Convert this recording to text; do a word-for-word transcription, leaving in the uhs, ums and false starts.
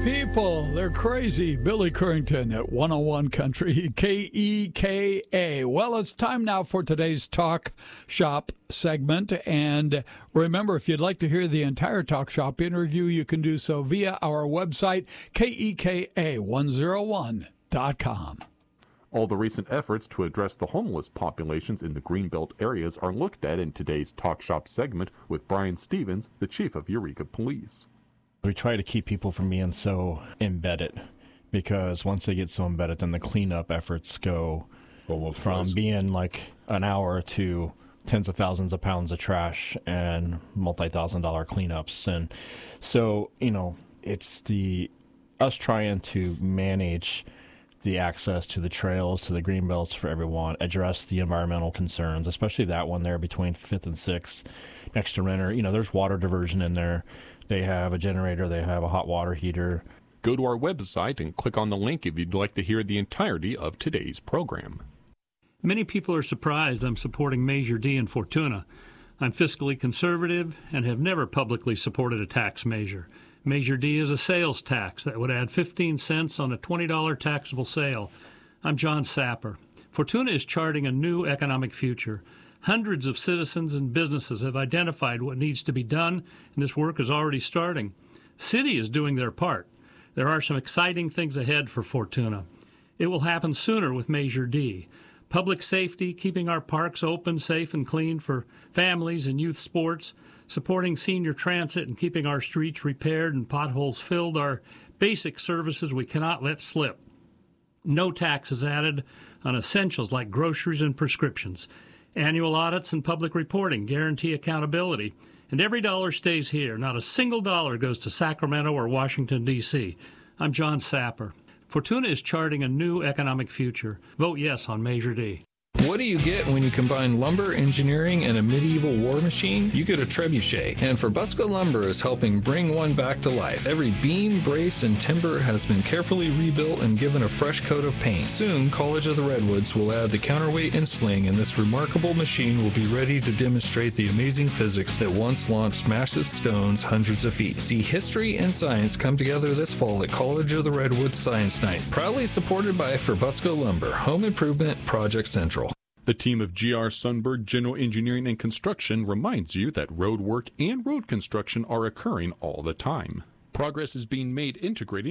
People, they're crazy. Billy Currington at one oh one Country, K E K A. Well, it's time now for today's Talk Shop segment. And remember, if you'd like to hear the entire Talk Shop interview, you can do so via our website, K E K A one oh one dot com. All the recent efforts to address the homeless populations in the Greenbelt areas are looked at in today's Talk Shop segment with Brian Stevens, the chief of Eureka Police. We try to keep people from being so embedded, because once they get so embedded, then the cleanup efforts go Almost from twice. being like an hour to tens of thousands of pounds of trash and multi-thousand dollar cleanups. And so, you know, it's the us trying to manage the access to the trails, to the green belts for everyone, address the environmental concerns, especially that one there between fifth and sixth next to Renner. You know, there's water diversion in there. They have a generator. They have a hot water heater. Go to our website and click on the link if you'd like to hear the entirety of today's program. Many people are surprised I'm supporting Measure D in Fortuna. I'm fiscally conservative and have never publicly supported a tax measure. Measure D is a sales tax that would add fifteen cents on a twenty dollars taxable sale. I'm John Sapper. Fortuna is charting a new economic future. Hundreds of citizens and businesses have identified what needs to be done, and this work is already starting. The city is doing their part. There are some exciting things ahead for Fortuna. It will happen sooner with Measure D. Public safety, keeping our parks open, safe, and clean for families and youth sports, supporting senior transit and keeping our streets repaired and potholes filled are basic services we cannot let slip. No taxes added on essentials like groceries and prescriptions. Annual audits and public reporting guarantee accountability. And every dollar stays here. Not a single dollar goes to Sacramento or Washington, D C I'm John Sapper. Fortuna is charting a new economic future. Vote yes on Measure D. What do you get when you combine lumber, engineering, and a medieval war machine? You get a trebuchet, and Forbusco Lumber is helping bring one back to life. Every beam, brace, and timber has been carefully rebuilt and given a fresh coat of paint. Soon, College of the Redwoods will add the counterweight and sling, and this remarkable machine will be ready to demonstrate the amazing physics that once launched massive stones hundreds of feet. See history and science come together this fall at College of the Redwoods Science Night, proudly supported by Forbusco Lumber, Home Improvement Project Central. The team of G R Sundberg General Engineering and Construction reminds you that road work and road construction are occurring all the time. Progress is being made integrating